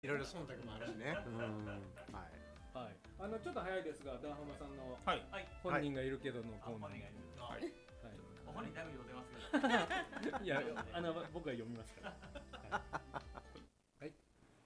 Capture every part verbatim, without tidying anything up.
いろいろ忖度もあるしね。うん、はい。 はい。あのちょっと早いですが、ダンハマさんの本人がいるけどのコーナー。 はい。本人だいぶ読んでますけど。 いや、あの僕が読みますから。はい。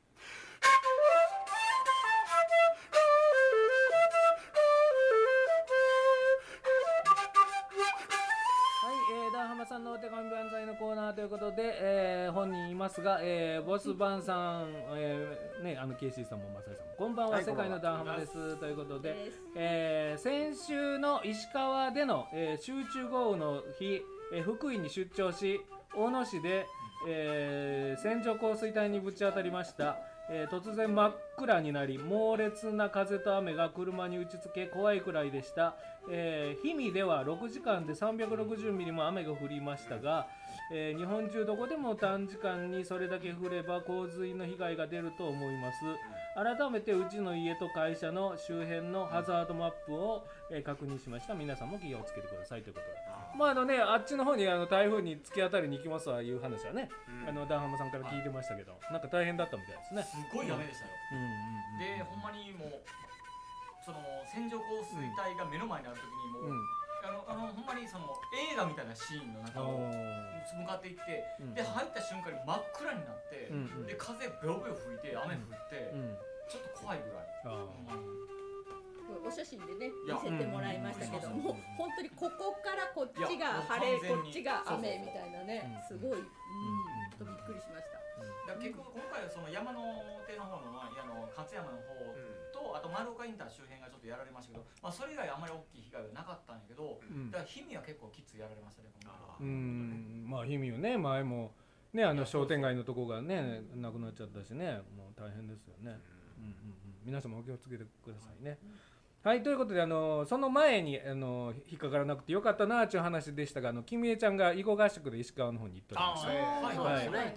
ダンハマさんのお手紙万歳のコーナーということで、えー、本人いますが、えー、ボスバンさん、えーね、あの ケーシー さんもマサイさんもこんばんは、はい、世界のダンハマですということで、えー、先週の石川での、えー、集中豪雨の日、えー、福井に出張し大野市で、えー、線状降水帯にぶち当たりました。えー、突然真っ暗になり猛烈な風と雨が車に打ちつけ怖いくらいでした。えー、氷見ではろくじかんでさんびゃくろくじゅうミリも雨が降りましたが、えー、日本中どこでも短時間にそれだけ降れば洪水の被害が出ると思います。改めてうちの家と会社の周辺のハザードマップを、えー、確認しました。皆さんも気をつけてくださいということで、まああのね、あっちの方にあの台風に突き当たりに行きますわいう話はね、うん、あのダンハマさんから聞いてましたけど、なんか大変だったみたいですね。 すごい雨でしたよ、うんうんうん、でほんまにもうその線状降水帯が目の前にある時にもう、うん、あのあのほんまにその映画みたいなシーンの中を向かっていって、うん、で入った瞬間に真っ暗になって、うんうん、で風ベロベロ吹いて雨降って、うん、ちょっと怖いぐらい、 お写真でね見せてもらいましたけども、うん、本当にここからこっちが晴れこっちが雨みたいなね、すごい、うん、とびっくりしました。 だから結局今回はその山の手の方の、あの勝山の方と、うん、あと丸岡インター周辺がちょっとやられましたけど、まあ、それ以外あんまり大きい被害はなかったんやけど、うん、だから氷見は結構きついやられましたね今回は。 うん、まあ氷見はね前もねあの商店街のとこがねなくなっちゃったしね、もう大変ですよね。うんうんうん、皆さんもお気をつけてくださいね。うん、はい、ということであのその前にあの引っかからなくてよかったなという話でしたが、あのキミエちゃんが囲碁合宿で石川の方に行っておりました。はいはい。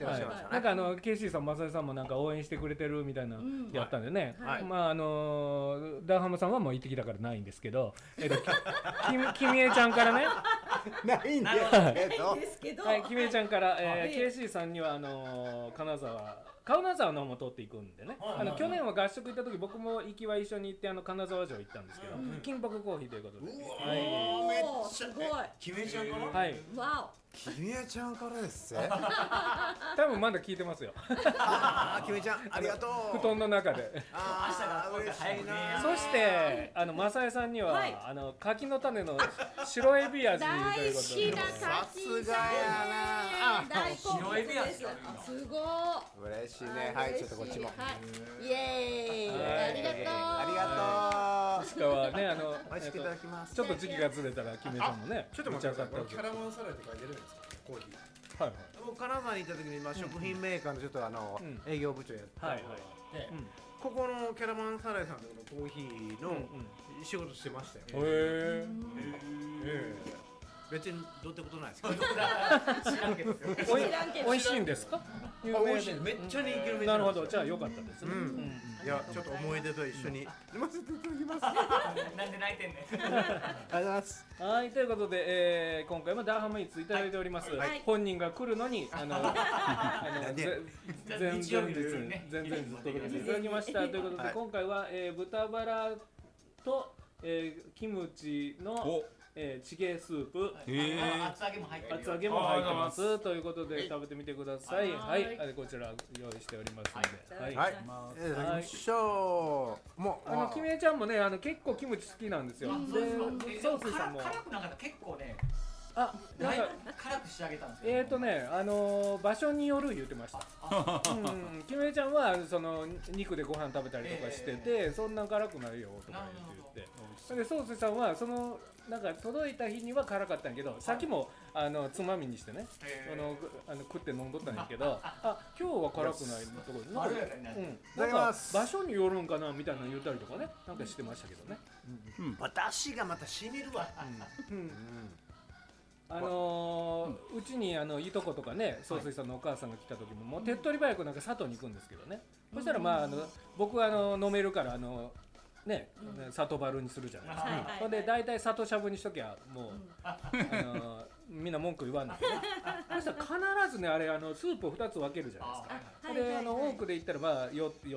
なんかあの ケーシー さん、マサイさんもなんか応援してくれてるみたいなやったんでね。はいはい、まああのダンハマさんはもう行ってきたからないんですけど、えっとキミエちゃんからね。 ないんですけど。 はい、キミエちゃんから、えー、ケーシー さんにはあの金沢金沢の方も通っていくんでね。あの去年は合宿行った時僕も行きは一緒に行ってあの金沢城行ったんですけど、うん、金箔コーヒーということで。 うわー、はい、めっちゃすごい。キミエちゃんから？ はい。 わお。 キミエちゃんからですね。 多分まだ聞いてますよ。 ああ、キミエちゃんありがとう。 布団の中で。 ああ、嬉しいな。 そしてあのマサエさんには、はい、あの柿の種の白エビ味ということで。 さすがやな。 大好物です。すごい。 嬉しいね。はい、ちょっとこっちも。 はい、イエーイ。ありがとう。 ありがとう。 石川ね、あの美味しくいただきます。 ちょっと時期がずれたらキミエさんもね。 ちょっと待ってください。キャラマンサラダとか入れるんですか、コーヒー。 はいはい。 僕金沢に行った時にまあ食品メーカーのちょっとあの営業部長やってたので、ここのキャラマンサラダさんのコーヒーの仕事してましたよ。 へえ。別にどうってことないですけど。 知らんけど。 美味しいんですか？ 美味しい。めっちゃ人気の店。 なるほど。じゃあ良かったですね。 いや、ちょっと思い出と一緒に飲ませていただきます。 なんで泣いてんねん。 ありがとうございます。 はい、ということで、えー、今回もダーハマイツいただいております。はい、本人が来るのにあのあの全然日全然ずっと届けていただきましたということで、今回は、えー、豚バラと、えー、キムチのえー、チゲスープ、 えー、厚揚げも入ってる厚揚げも入ってますということで食べてみてください。はい、はい、こちら用意しておりますので、はい、 はい、いただきましょう。もうあのキミエちゃんもね、あの結構キムチ好きなんですよ。 で、ソースさんも辛くなかった。結構ね。あ、なんか辛く仕上げたんですよ。 えーとね、あのー、場所による言ってました。うん、キムエちゃんはその肉でご飯食べたりとかしてて、えー、そんな辛くないよとか言って、でソースさんはそのなんか届いた日には辛かったんやけど、さっきもあのつまみにしてね、えー、あのあの食って飲んどったんやけど、あ、今日は辛くないところで、なんか、うん、なんか場所によるんかなみたいなの言ったりとかね、なんかしてましたけどね。 うんうん、私がまた染みるわ。うんうんうん、 あのー、うちにあのいとことかね、総帥さんのお母さんが来た時も、もう手っ取り早くなんか佐渡に行くんですけどね、うん、そしたらまああの僕はあの飲めるからあのね、うん、里バルにするじゃないですか。ほんで大体里しゃぶにしときゃもう、うん、あのーみんな文句言わないねそしたら必ずねあれあのスープをふたつ分けるじゃないですかであの多くで言ったらまあよ